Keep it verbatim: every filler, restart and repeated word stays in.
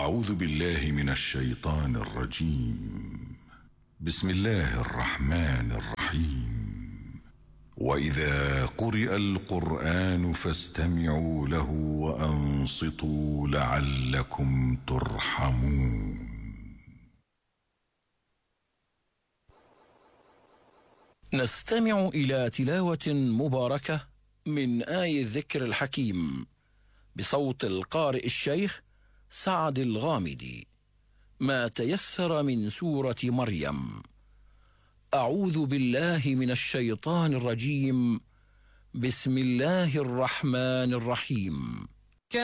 أعوذ بالله من الشيطان الرجيم. بسم الله الرحمن الرحيم. وإذا قرئ القرآن فاستمعوا له وأنصتوا لعلكم ترحمون. نستمع إلى تلاوة مباركة من آي الذكر الحكيم بصوت القارئ الشيخ سعد الغامدي، ما تيسر من سورة مريم. أعوذ بالله من الشيطان الرجيم. بسم الله الرحمن الرحيم.